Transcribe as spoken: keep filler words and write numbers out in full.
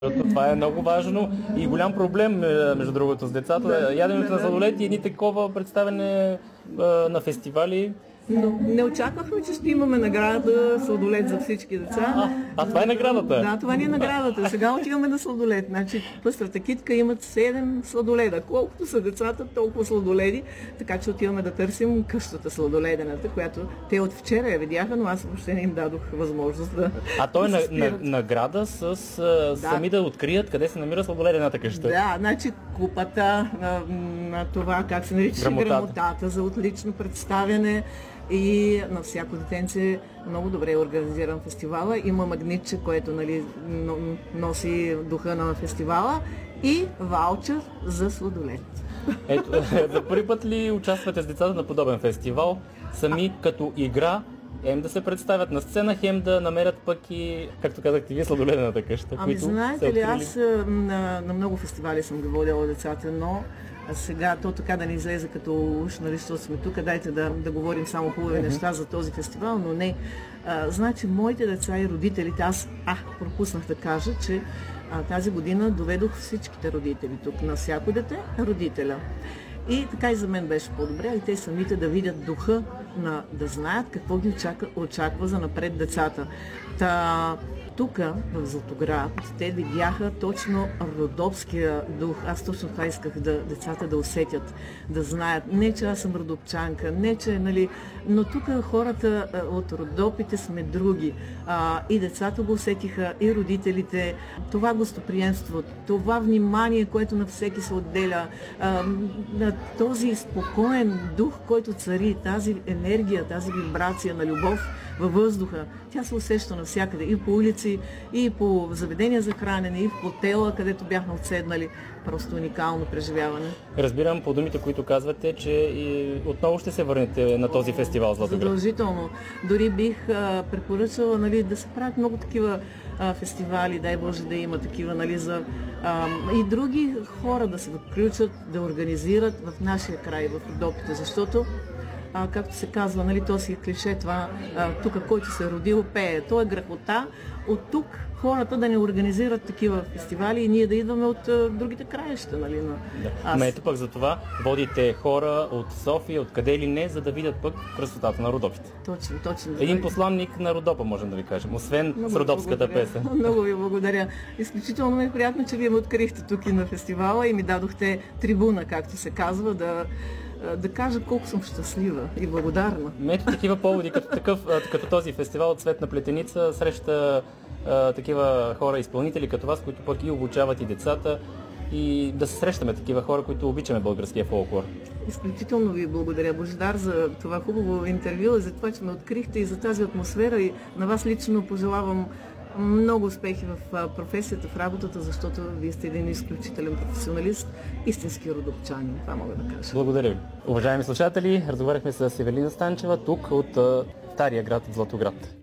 Това е много важно и голям проблем, между другото, с децата. Да, яденето да, на сладоледи и едни такова представяне на фестивали. Но не очаквахме, че ще имаме награда сладолед за всички деца. А, а това е наградата? Да, това ни е наградата. Сега отиваме на сладолед. Значи, пъстрата китка имат седем сладоледа. Колкото са децата, толкова сладоледи. Така че отиваме да търсим къщата сладоледената, която те от вчера я видяха, но аз въобще не им дадох възможност да. А то е да на, на, награда с а, да. сами да открият къде се намира сладоледената къща. Да, значи купата на, на това, как се нарича грамотата. грамотата за отлично представяне. И на всяко детенце много добре е организиран фестивала. Има магнитче, което, нали, носи духа на фестивала и ваучер за сладолед. Ето, за първи път ли участвате с децата на подобен фестивал? Сами а... като игра, хем да се представят на сцена, хем да намерят пък и, както казахте вие, сладоледената къща. Ами знаете ли, аз на, на много фестивали съм ги водила децата, но а сега то така да не излезе като уж, нали, защото сме тук, дайте да, да говорим само хубави uh-huh. неща за този фестивал, но не. А, значи, моите деца и родителите, аз а, пропуснах да кажа, че а, тази година доведох всичките родители тук, на всяко дете родителя. И така и за мен беше по-добре, и те самите да видят духа, на, да знаят какво ги очаква, очаква за напред децата. Та, тук, в Златоград, те видяха точно родопския дух. Аз точно това исках да децата да усетят, да знаят. Не, че аз съм родопчанка, не, че, нали, но тук хората от родопите сме други. А, и децата го усетиха, и родителите. Това гостоприемство, това внимание, което на всеки се отделя, а, на този спокоен дух, който цари, тази енергия, тази вибрация на любов във въздуха, тя се усеща навсякъде. И по улици, и по заведения за хранене, и в хотела, където бяхме отседнали. Просто уникално преживяване. Разбирам по думите, които казвате, че и отново ще се върнете на този фестивал Златоград. Задължително. Дори бих а, препоръчала, нали, да се правят много такива а, фестивали, дай Боже да има такива, нали, за а, и други хора да се включат, да организират в нашия край, в Родопите, защото А, както се казва, нали, то си е клише това, тук който се е родил пее. То е грехота от тук хората да не организират такива фестивали и ние да идваме от а, другите краища. Нали, на... да. Ме ето пък за това водите хора от София, от къде ли не, за да видят пък красотата на Родопите. Точно, точно. Един посланник на Родопа, можем да ви кажем, освен много с родопската песен. Много ви благодаря. Изключително ми е приятно, че вие ме открихте тук и на фестивала и ми дадохте трибуна, както се казва, да да кажа колко съм щастлива и благодарна. Ето такива поводи, като, такъв, като този фестивал Цветна плетеница среща а, такива хора, изпълнители като вас, които пък и обучават и децата, и да се срещаме такива хора, които обичаме българския фолклор. Изключително ви благодаря, Божидар, за това хубаво интервю, за това, че ме открихте и за тази атмосфера, и на вас лично пожелавам много успехи в професията, в работата, защото вие сте един изключителен професионалист, истински родопчанин, това мога да кажа. Благодаря ви. Уважаеми слушатели, разговаряхме с Евелина Станчева тук от Стария град в Златоград.